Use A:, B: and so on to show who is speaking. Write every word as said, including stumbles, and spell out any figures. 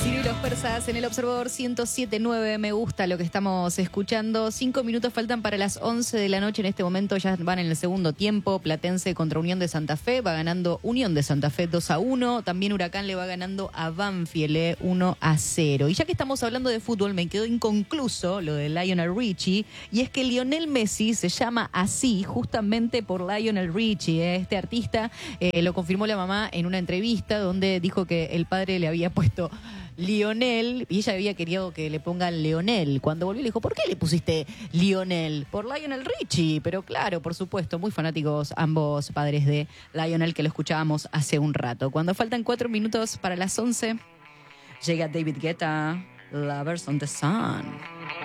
A: Ciro y los persas en el Observador ciento siete punto nueve. Me gusta lo que estamos escuchando. Cinco minutos faltan para las once de la noche. En este momento ya van en el segundo tiempo. Platense contra Unión de Santa Fe. Va ganando Unión de Santa Fe dos a uno. También Huracán le va ganando a Banfield eh, uno a cero. Y ya que estamos hablando de fútbol, me quedó inconcluso lo de Lionel Richie. Y es que Lionel Messi se llama así justamente por Lionel Richie. Eh. Este artista eh, lo confirmó la mamá en una entrevista donde dijo que el padre le había puesto Lionel, y ella había querido que le pongan Leonel. Cuando volvió le dijo, ¿por qué le pusiste Lionel? Por Lionel Richie. Pero claro, por supuesto, muy fanáticos ambos padres de Lionel, que lo escuchábamos hace un rato. Cuando faltan cuatro minutos para las once, llega David Guetta, Lovers on the Sun.